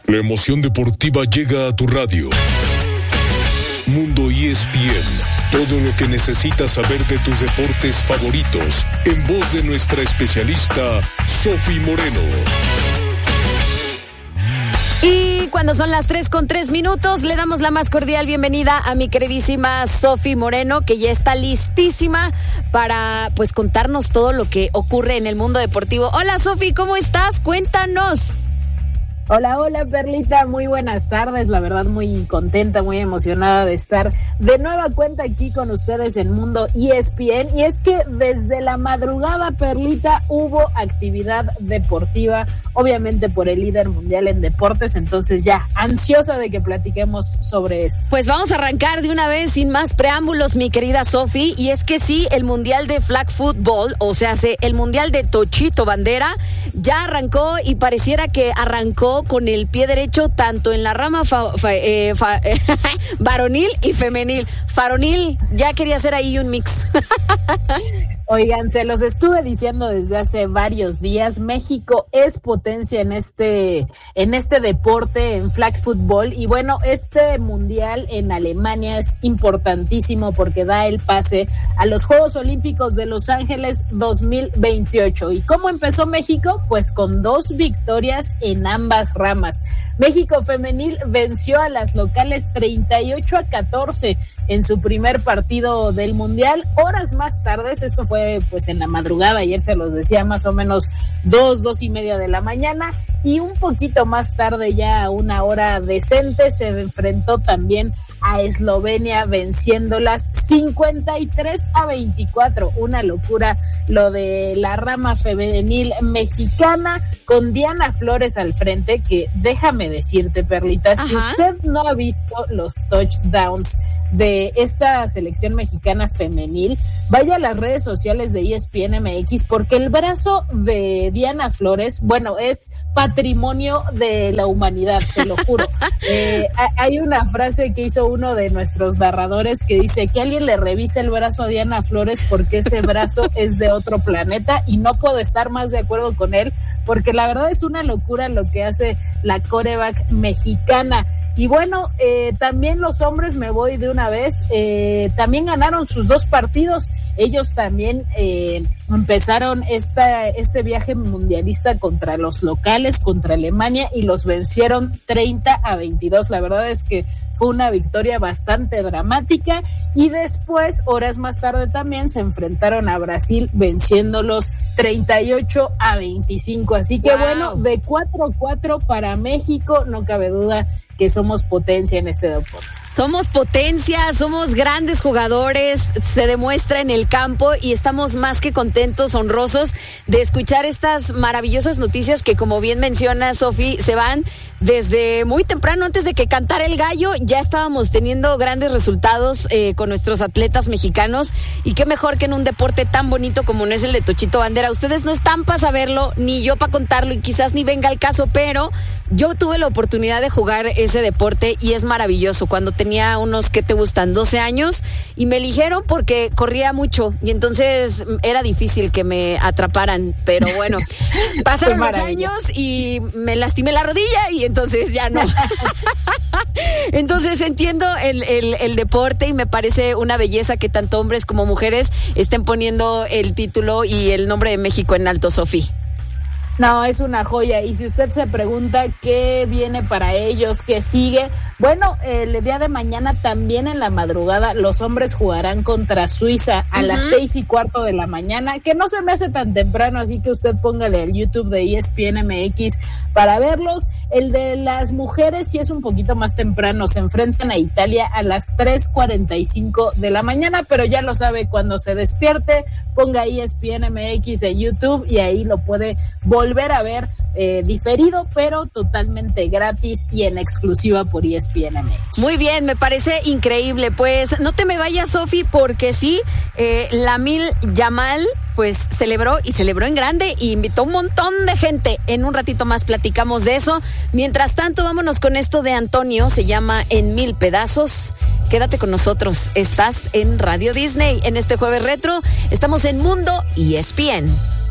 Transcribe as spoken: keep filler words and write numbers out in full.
La emoción deportiva llega a tu radio. Mundo E S P N. Todo lo que necesitas saber de tus deportes favoritos, en voz de nuestra especialista, Sofi Moreno. Y cuando son las tres con tres minutos, le damos la más cordial bienvenida a mi queridísima Sofi Moreno, que ya está listísima para, pues, contarnos todo lo que ocurre en el mundo deportivo. Hola, Sofi, ¿cómo estás? Cuéntanos. Hola, hola, Perlita, muy buenas tardes, la verdad muy contenta, muy emocionada de estar de nueva cuenta aquí con ustedes en Mundo E S P N, y es que desde la madrugada, Perlita, hubo actividad deportiva, obviamente por el líder mundial en deportes, entonces ya ansiosa de que platiquemos sobre esto. Pues vamos a arrancar de una vez sin más preámbulos, mi querida Sofi, y es que sí, el mundial de flag football, o sea, el mundial de Tochito Bandera, ya arrancó y pareciera que arrancó con el pie derecho tanto en la rama fa, fa, eh, fa, eh, varonil y femenil. Faronil, ya quería hacer ahí un mix. Oigan, se los estuve diciendo desde hace varios días, México es potencia en este, en este deporte, en flag football, y bueno, este mundial en Alemania es importantísimo porque da el pase a los Juegos Olímpicos de Los Ángeles dos mil veintiocho. ¿Y cómo empezó México? Pues con dos victorias en ambas ramas. México femenil venció a las locales treinta y ocho a catorce en su primer partido del mundial. Horas más tarde, esto fue pues en la madrugada, ayer se los decía, más o menos dos, dos y media de la mañana, y un poquito más tarde, ya a una hora decente, se enfrentó también a Eslovenia, venciéndolas cincuenta y tres a veinticuatro. Una locura lo de la rama femenil mexicana, con Diana Flores al frente, que déjame decirte, Perlita, Ajá. si usted no ha visto los touchdowns de esta selección mexicana femenil, vaya a las redes sociales de E S P N M X, porque el brazo de Diana Flores, bueno, es patrimonio de la humanidad, se lo juro. eh, hay una frase que hizo uno de nuestros narradores que dice que alguien le revise el brazo a Diana Flores porque ese brazo es de otro planeta, y no puedo estar más de acuerdo con él, porque la verdad es una locura lo que hace la quarterback mexicana. Y bueno, eh, también los hombres, me voy de una vez, eh, también ganaron sus dos partidos. Ellos también eh, empezaron esta, este viaje mundialista contra los locales, contra Alemania, y los vencieron treinta a veintidós. La verdad es que fue una victoria bastante dramática, y después, horas más tarde también, se enfrentaron a Brasil, venciéndolos treinta y ocho a veinticinco. Así que wow. Bueno, de cuatro a cuatro para México, no cabe duda que somos potencia en este deporte. Somos potencia, somos grandes jugadores, se demuestra en el campo, y estamos más que contentos, honrosos de escuchar estas maravillosas noticias que, como bien menciona Sofi, se van desde muy temprano, antes de que cantara el gallo. Ya estábamos teniendo grandes resultados eh, con nuestros atletas mexicanos, y qué mejor que en un deporte tan bonito como no es el de Tochito Bandera. Ustedes no están para saberlo, ni yo para contarlo, y quizás ni venga el caso, pero yo tuve la oportunidad de jugar ese deporte y es maravilloso. Cuando tenía unos, ¿qué te gustan? doce años, y me eligieron porque corría mucho, y entonces era difícil que me atraparan, pero bueno, pasaron los años y me lastimé la rodilla, y entonces ya no. Entonces entiendo el, el, el deporte, y me parece una belleza que tanto hombres como mujeres estén poniendo el título y el nombre de México en alto, Sofi. No, es una joya. Y si usted se pregunta qué viene para ellos, qué sigue, bueno, el día de mañana también en la madrugada los hombres jugarán contra Suiza a uh-huh. las seis y cuarto de la mañana, que no se me hace tan temprano, así que usted póngale el YouTube de E S P N M X para verlos. El de las mujeres sí es un poquito más temprano, se enfrentan a Italia a las tres cuarenta y cinco de la mañana, pero ya lo sabe, cuando se despierte, ponga E S P N M X en YouTube y ahí lo puede volver a ver eh, diferido, pero totalmente gratis y en exclusiva por E S P N M X. Muy bien, me parece increíble. Pues no te me vayas, Sofi, porque sí, eh, Lamil Yamal pues celebró y celebró en grande y invitó un montón de gente. En un ratito más platicamos de eso. Mientras tanto, vámonos con esto de Antonio, se llama En Mil Pedazos. Quédate con nosotros, estás en Radio Disney. En este jueves retro estamos en Mundo E S P N.